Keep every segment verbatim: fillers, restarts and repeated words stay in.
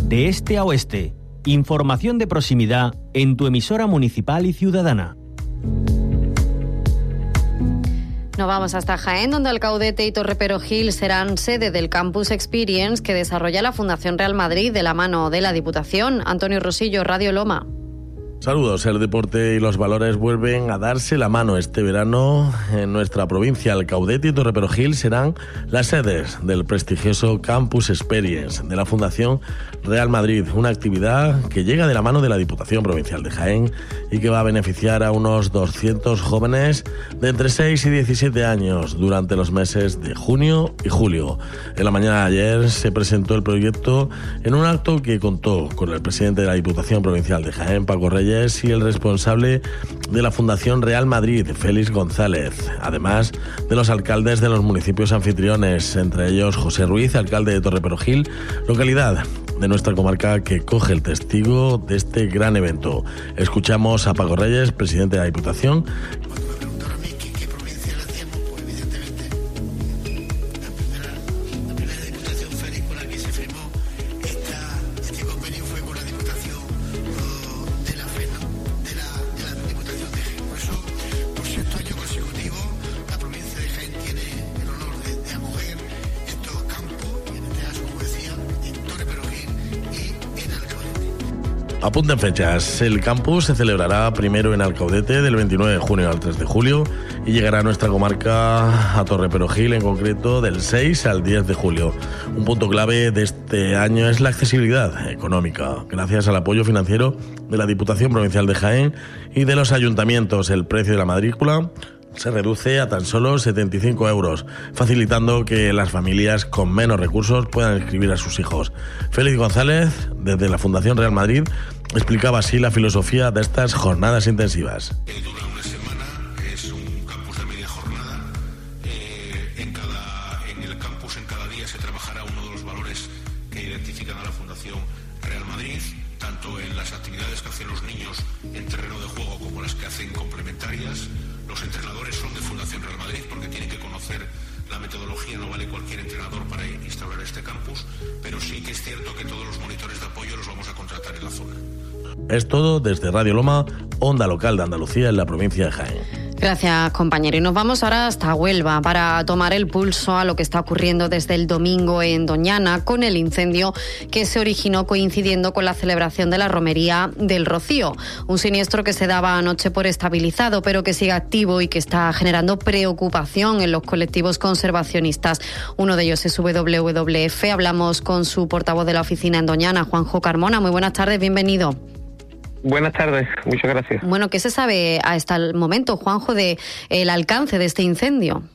De este a oeste, información de proximidad en tu emisora municipal y ciudadana. Nos vamos hasta Jaén, donde Alcaudete y Torreperogil serán sede del Campus Experience que desarrolla la Fundación Real Madrid de la mano de la Diputación. Antonio Rosillo, Radio Loma. Saludos, el deporte y los valores vuelven a darse la mano este verano en nuestra provincia. Alcaudete y Torreperogil serán las sedes del prestigioso Campus Experience de la Fundación Real Madrid, una actividad que llega de la mano de la Diputación Provincial de Jaén y que va a beneficiar a unos doscientos jóvenes de entre seis y diecisiete años durante los meses de junio y julio. En la mañana de ayer se presentó el proyecto en un acto que contó con el presidente de la Diputación Provincial de Jaén, Paco Reyes, y el responsable de la Fundación Real Madrid, Félix González, además de los alcaldes de los municipios anfitriones, entre ellos José Ruiz, alcalde de Torreperogil, localidad de nuestra comarca que coge el testigo de este gran evento. Escuchamos a Paco Reyes, presidente de la Diputación. Apunten fechas. El campus se celebrará primero en Alcaudete del veintinueve de junio al tres de julio y llegará a nuestra comarca, a Torreperogil en concreto, del seis al diez de julio. Un punto clave de este año es la accesibilidad económica. Gracias al apoyo financiero de la Diputación Provincial de Jaén y de los ayuntamientos, el precio de la matrícula se reduce a tan solo setenta y cinco euros, facilitando que las familias con menos recursos puedan inscribir a sus hijos. Félix González, desde la Fundación Real Madrid, explicaba así la filosofía de estas jornadas intensivas. Dura una semana, es un campus de media jornada. Eh, en, cada, en el campus, en cada día, se trabajará uno de los valores que identifican a la Fundación Real Madrid, tanto en las actividades que hacen los niños en terreno de juego como las que hacen complementarias. Los entrenadores son de Fundación Real Madrid porque tienen que conocer la metodología, no vale cualquier entrenador para instaurar este campus, pero sí que es cierto que todos los monitores de apoyo los vamos a contratar en la zona. Es todo desde Radio Loma, onda local de Andalucía en la provincia de Jaén. Gracias, compañero. Y nos vamos ahora hasta Huelva para tomar el pulso a lo que está ocurriendo desde el domingo en Doñana con el incendio que se originó coincidiendo con la celebración de la Romería del Rocío. Un siniestro que se daba anoche por estabilizado, pero que sigue activo y que está generando preocupación en los colectivos conservacionistas. Uno de ellos es W W F. Hablamos con su portavoz de la oficina en Doñana, Juanjo Carmona. Muy buenas tardes, bienvenido. Buenas tardes, muchas gracias. Bueno, ¿qué se sabe hasta el momento, Juanjo, de el alcance de este incendio?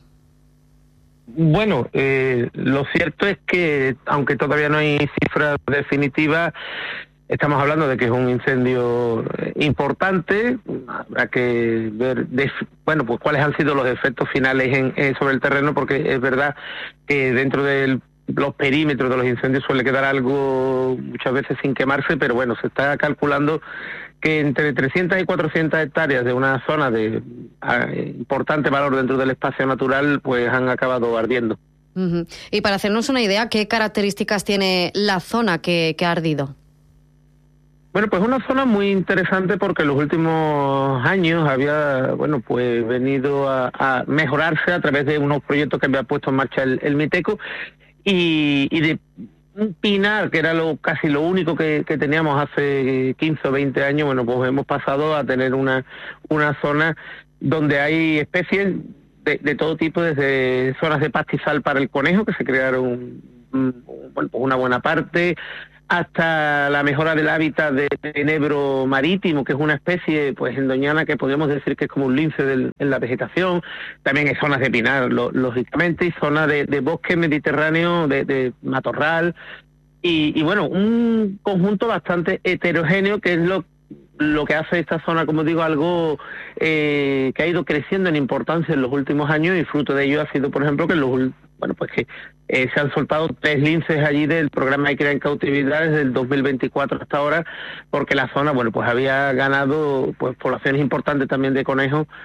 Bueno, eh, lo cierto es que, aunque todavía no hay cifras definitivas, estamos hablando de que es un incendio importante. Habrá que ver, de, bueno, pues cuáles han sido los efectos finales en, en, sobre el terreno, porque es verdad que dentro del los perímetros de los incendios suele quedar algo muchas veces sin quemarse, pero bueno, se está calculando que entre trescientas y cuatrocientas hectáreas de una zona de eh, importante valor dentro del espacio natural, pues han acabado ardiendo. Uh-huh. Y para hacernos una idea, ¿qué características tiene la zona que, que ha ardido? Bueno, pues una zona muy interesante porque en los últimos años había, bueno, pues venido a, a mejorarse a través de unos proyectos que había puesto en marcha el, el Miteco. Y, y de un pinar, que era lo casi lo único que, que teníamos hace quince o veinte años, bueno, pues hemos pasado a tener una, una zona donde hay especies de, de todo tipo, desde zonas de pastizal para el conejo, que se crearon un, bueno, pues una buena parte, hasta la mejora del hábitat de enebro marítimo, que es una especie pues en Doñana que podríamos decir que es como un lince del, en la vegetación. También hay zonas de pinar, lo, lógicamente, y zonas de, de bosque mediterráneo, de, de matorral, y, y bueno, un conjunto bastante heterogéneo, que es lo lo que hace esta zona, como digo, algo eh, que ha ido creciendo en importancia en los últimos años, y fruto de ello ha sido, por ejemplo, que los bueno pues que eh, se han soltado tres linces allí del programa de cría en cautividad desde el dos mil veinticuatro hasta ahora, porque la zona, bueno, pues había ganado pues poblaciones importantes también de conejos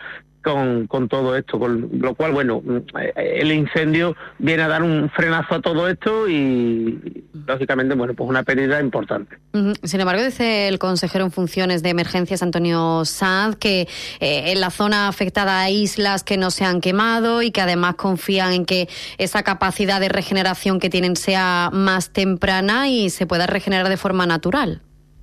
con, con todo esto, con lo cual, bueno, el incendio viene a dar un frenazo a todo esto y, lógicamente, bueno, pues una pérdida importante. Sin embargo, dice el consejero en funciones de emergencias, Antonio Sanz, que eh, en la zona afectada hay islas que no se han quemado y que además confían en que esa capacidad de regeneración que tienen sea más temprana y se pueda regenerar de forma natural.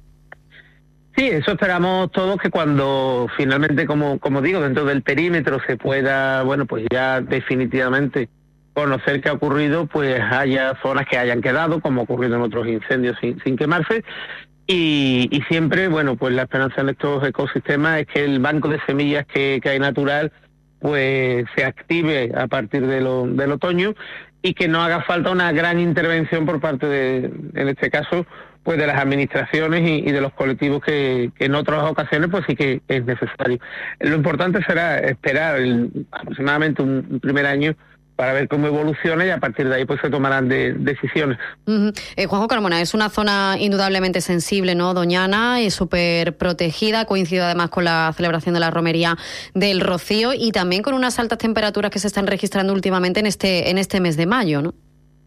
Sí, eso esperamos todos, que cuando finalmente, como como digo, dentro del perímetro se pueda, bueno, pues ya definitivamente conocer qué ha ocurrido, pues haya zonas que hayan quedado, como ha ocurrido en otros incendios sin, sin quemarse, y, y siempre, bueno, pues la esperanza en estos ecosistemas es que el banco de semillas que, que hay natural, pues se active a partir de lo, del otoño y que no haga falta una gran intervención por parte de, en este caso, pues de las administraciones y, y de los colectivos que, que en otras ocasiones pues sí que es necesario. Lo importante será esperar el, aproximadamente un, un primer año para ver cómo evoluciona y a partir de ahí pues se tomarán de, decisiones. Uh-huh. Eh, Juanjo Carmona, es una zona indudablemente sensible, ¿no, Doñana? Y súper protegida, coincido además con la celebración de la romería del Rocío y también con unas altas temperaturas que se están registrando últimamente en este, en este mes de mayo, ¿no?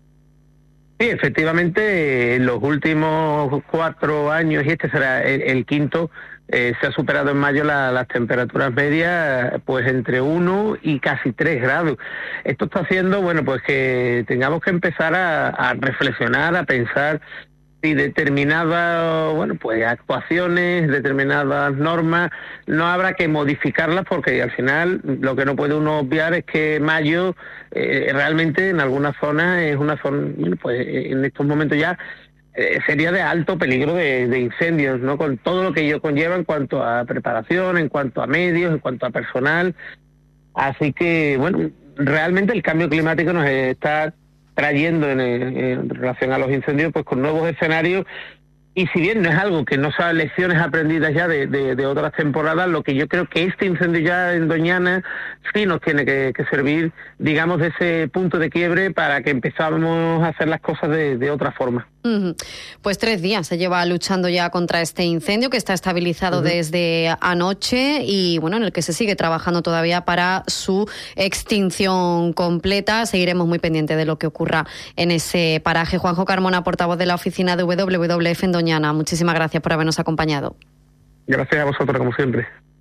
Sí, efectivamente, en los últimos cuatro años, y este será el, el quinto, eh, se ha superado en mayo la, las temperaturas medias pues entre uno y casi tres grados. Esto está haciendo, bueno, pues que tengamos que empezar a, a reflexionar, a pensar si determinadas, bueno, pues actuaciones, determinadas normas, no habrá que modificarlas porque al final lo que no puede uno obviar es que mayo eh, realmente en algunas zonas es una zona, pues en estos momentos ya eh, sería de alto peligro de, de incendios, ¿no? Con todo lo que ello conlleva en cuanto a preparación, en cuanto a medios, en cuanto a personal. Así que, bueno, realmente el cambio climático nos está trayendo en, en relación a los incendios pues con nuevos escenarios y si bien no es algo que no sean lecciones aprendidas ya de, de, de otras temporadas, lo que yo creo que este incendio ya en Doñana sí nos tiene que, que servir, digamos, de ese punto de quiebre para que empezamos a hacer las cosas de, de otra forma. Uh-huh. Pues tres días se lleva luchando ya contra este incendio que está estabilizado uh-huh. desde anoche y bueno, en el que se sigue trabajando todavía para su extinción completa. Seguiremos muy pendientes de lo que ocurra en ese paraje. Juanjo Carmona, portavoz de la oficina de W W F en Doñana, muchísimas gracias por habernos acompañado. Gracias a vosotros, como siempre.